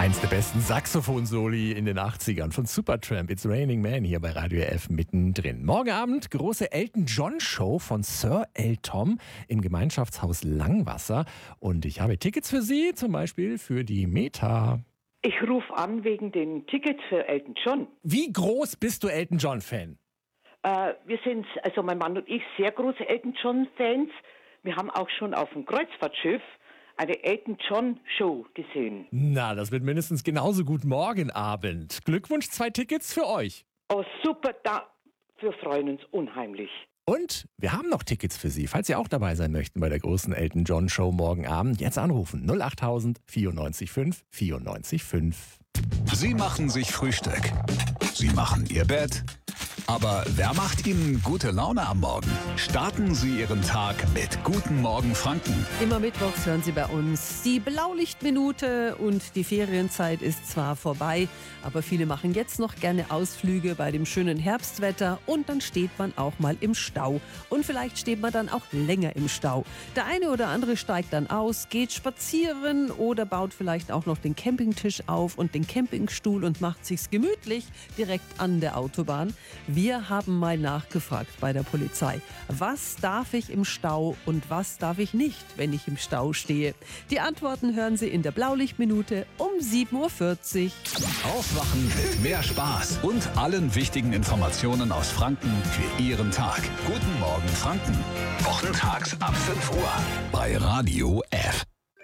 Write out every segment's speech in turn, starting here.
Eins der besten Saxophon-Soli in den 80ern von Supertramp. It's Raining Man hier bei Radio F mittendrin. Morgen Abend große Elton John Show von Sir El Tom im Gemeinschaftshaus Langwasser. Und ich habe Tickets für Sie, zum Beispiel für die Meta. Ich rufe an wegen den Tickets für Elton John. Wie groß bist du Elton John-Fan? Wir sind, also mein Mann und ich, sehr große Elton John-Fans. Wir haben auch schon auf dem Kreuzfahrtschiff eine Elton John Show gesehen. Na, das wird mindestens genauso gut morgen Abend. Glückwunsch, 2 Tickets für euch. Oh, super, wir freuen uns unheimlich. Und wir haben noch Tickets für Sie, falls Sie auch dabei sein möchten bei der großen Elton John Show morgen Abend. Jetzt anrufen 08000 94 5 94 5. Sie machen sich Frühstück. Sie machen Ihr Bett. Aber wer macht Ihnen gute Laune am Morgen? Starten Sie Ihren Tag mit Guten Morgen Franken. Immer mittwochs hören Sie bei uns die Blaulichtminute und die Ferienzeit ist zwar vorbei, aber viele machen jetzt noch gerne Ausflüge bei dem schönen Herbstwetter und dann steht man auch mal im Stau. Und vielleicht steht man dann auch länger im Stau. Der eine oder andere steigt dann aus, geht spazieren oder baut vielleicht auch noch den Campingtisch auf und den Campingstuhl und macht sich's gemütlich direkt an der Autobahn. Wir haben mal nachgefragt bei der Polizei. Was darf ich im Stau und was darf ich nicht, wenn ich im Stau stehe? Die Antworten hören Sie in der Blaulichtminute um 7.40 Uhr. Aufwachen mit mehr Spaß und allen wichtigen Informationen aus Franken für Ihren Tag. Guten Morgen Franken. Wochentags ab 5 Uhr bei Radio F.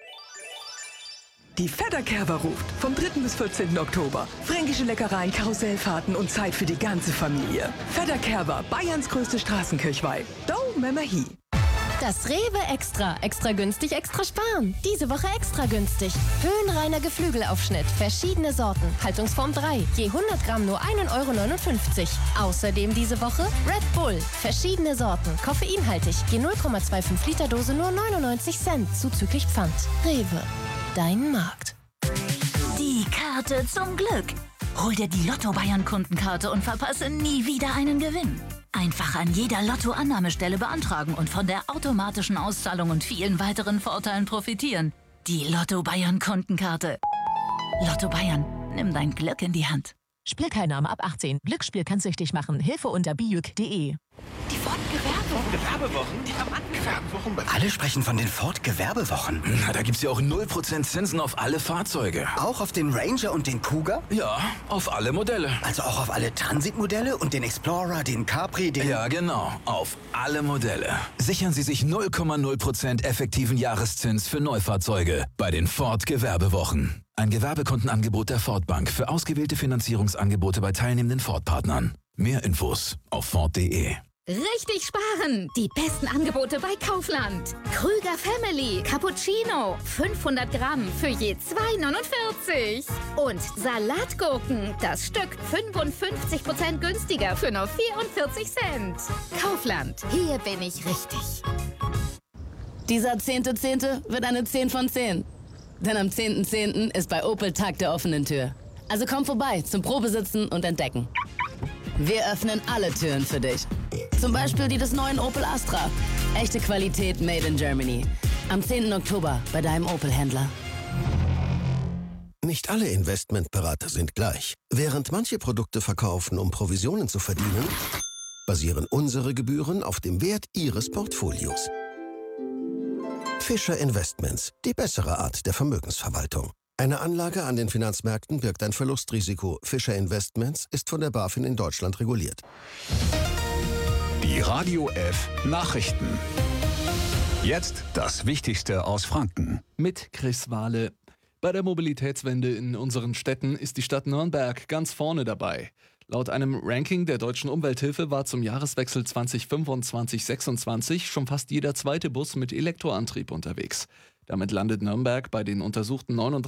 Die Fedderkerber ruft vom 3. bis 14. Oktober. Fränkische Leckereien, Karussellfahrten und Zeit für die ganze Familie. Fedderkerber, Bayerns größte Straßenkirchweih. Do Memahi. Das Rewe Extra. Extra günstig, extra sparen. Diese Woche extra günstig. Höhenreiner Geflügelaufschnitt. Verschiedene Sorten. Haltungsform 3. Je 100 Gramm nur 1,59 €. Außerdem diese Woche Red Bull. Verschiedene Sorten. Koffeinhaltig. Je 0,25 Liter Dose nur 99 Cent. Zuzüglich Pfand. Rewe. Dein Markt. Die Karte zum Glück. Hol dir die Lotto Bayern Kundenkarte und verpasse nie wieder einen Gewinn. Einfach an jeder Lotto-Annahmestelle beantragen und von der automatischen Auszahlung und vielen weiteren Vorteilen profitieren. Die Lotto Bayern Kundenkarte. Lotto Bayern, nimm dein Glück in die Hand. Spielteilnahme ab 18. Glücksspiel kann süchtig machen. Hilfe unter biuk.de. Die Ford-Gewerbewochen? Die haben Gewerbewochen. Alle sprechen von den Ford-Gewerbewochen. Na, da gibt's ja auch 0% Zinsen auf alle Fahrzeuge. Auch auf den Ranger und den Cougar? Ja, auf alle Modelle. Also auch auf alle Transit-Modelle und den Explorer, den Capri, den... Ja, genau. Auf alle Modelle. Sichern Sie sich 0,0% effektiven Jahreszins für Neufahrzeuge bei den Ford-Gewerbewochen. Ein Gewerbekontenangebot der Ford Bank für ausgewählte Finanzierungsangebote bei teilnehmenden Ford-Partnern. Mehr Infos auf Ford.de. Richtig sparen! Die besten Angebote bei Kaufland. Krüger Family Cappuccino 500 Gramm für je 2,49 €. Und Salatgurken, das Stück 55% günstiger für nur 44 Cent. Kaufland, hier bin ich richtig. Dieser 10.10. wird eine 10 von 10. Denn am 10.10. ist bei Opel Tag der offenen Tür. Also komm vorbei zum Probesitzen und Entdecken. Wir öffnen alle Türen für dich. Zum Beispiel die des neuen Opel Astra. Echte Qualität made in Germany. Am 10. Oktober bei deinem Opel-Händler. Nicht alle Investmentberater sind gleich. Während manche Produkte verkaufen, um Provisionen zu verdienen, basieren unsere Gebühren auf dem Wert Ihres Portfolios. Fischer Investments, die bessere Art der Vermögensverwaltung. Eine Anlage an den Finanzmärkten birgt ein Verlustrisiko. Fischer Investments ist von der BaFin in Deutschland reguliert. Die Radio F Nachrichten. Jetzt das Wichtigste aus Franken. Mit Chris Wahle. Bei der Mobilitätswende in unseren Städten ist die Stadt Nürnberg ganz vorne dabei. Laut einem Ranking der Deutschen Umwelthilfe war zum Jahreswechsel 2025/26 schon fast jeder zweite Bus mit Elektroantrieb unterwegs. Damit landet Nürnberg bei den untersuchten 39